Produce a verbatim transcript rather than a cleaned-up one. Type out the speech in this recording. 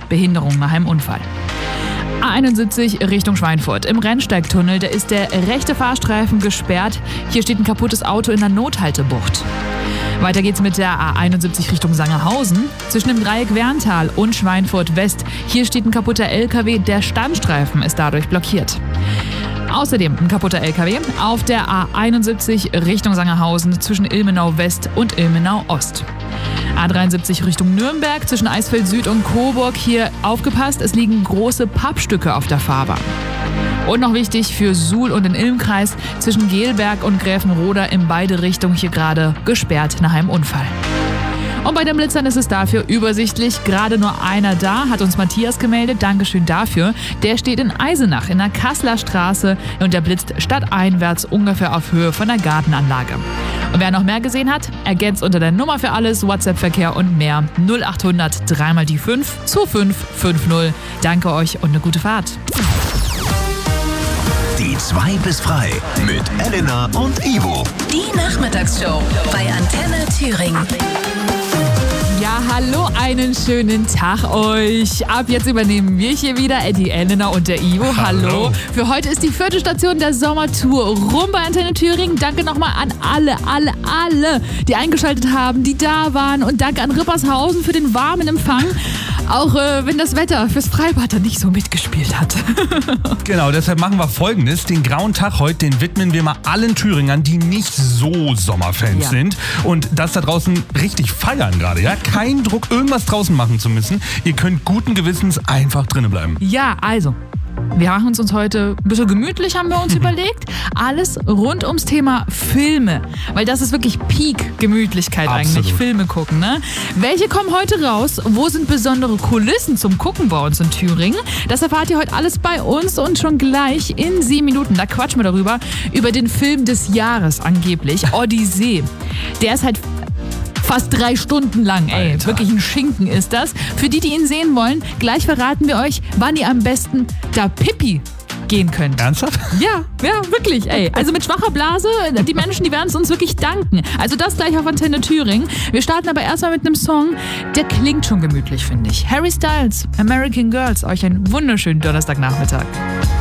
Behinderung nach einem Unfall. A einundsiebzig Richtung Schweinfurt. Im Rennsteigtunnel, da ist der rechte Fahrstreifen gesperrt. Hier steht ein kaputtes Auto in der Nothaltebucht. Weiter geht's mit der A einundsiebzig Richtung Sangerhausen. Zwischen dem Dreieck Werntal und Schweinfurt West. Hier steht ein kaputter L K W. Der Standstreifen ist dadurch blockiert. Außerdem ein kaputter L K W auf der A einundsiebzig Richtung Sangerhausen zwischen Ilmenau West und Ilmenau Ost. A dreiundsiebzig Richtung Nürnberg zwischen Eisfeld Süd und Coburg. Hier aufgepasst, es liegen große Pappstücke auf der Fahrbahn. Und noch wichtig für Suhl und den Ilmkreis zwischen Gelberg und Gräfenroda in beide Richtungen hier gerade gesperrt nach einem Unfall. Und bei den Blitzern ist es dafür übersichtlich. Gerade nur einer da, hat uns Matthias gemeldet. Dankeschön dafür. Der steht in Eisenach in der Kasseler Straße und der blitzt stadteinwärts ungefähr auf Höhe von der Gartenanlage. Und wer noch mehr gesehen hat, ergänzt unter der Nummer für alles, WhatsApp-Verkehr und mehr null achthundert drei mal die fünf zwei fünf fünf null. Danke euch und eine gute Fahrt. Die zwei bis frei mit Elena und Ivo. Die Nachmittagsshow bei Antenne Thüringen. Ja, hallo, einen schönen Tag euch. Ab jetzt übernehmen wir hier wieder die Elena und der Ivo. Hallo. hallo. Für heute ist die vierte Station der Sommertour rum bei Antenne Thüringen. Danke nochmal an alle, alle, alle, die eingeschaltet haben, die da waren. Und danke an Rippershausen für den warmen Empfang. Auch äh, wenn das Wetter fürs Freibad da nicht so mitgespielt hat. Genau, deshalb machen wir Folgendes. Den grauen Tag heute, den widmen wir mal allen Thüringern, die nicht so Sommerfans ja. sind. Und das da draußen richtig feiern gerade, ja? Kein Druck, irgendwas draußen machen zu müssen. Ihr könnt guten Gewissens einfach drinnen bleiben. Ja, also. Wir machen es uns heute ein bisschen gemütlich, haben wir uns überlegt. Alles rund ums Thema Filme. Weil das ist wirklich Peak-Gemütlichkeit eigentlich, Filme gucken. Ne? Welche kommen heute raus? Wo sind besondere Kulissen zum Gucken bei uns in Thüringen? Das erfahrt ihr heute alles bei uns und schon gleich in sieben Minuten. Da quatschen wir darüber, über den Film des Jahres angeblich, Odyssee. Der ist halt fast drei Stunden lang, ey. Alter. Wirklich ein Schinken ist das. Für die, die ihn sehen wollen, gleich verraten wir euch, wann ihr am besten da Pipi gehen könnt. Ernsthaft? Ja, ja, wirklich, ey. Also mit schwacher Blase, die Menschen, die werden es uns wirklich danken. Also das gleich auf Antenne Thüringen. Wir starten aber erstmal mit einem Song, der klingt schon gemütlich, finde ich. Harry Styles, American Girls. Euch einen wunderschönen Donnerstagnachmittag.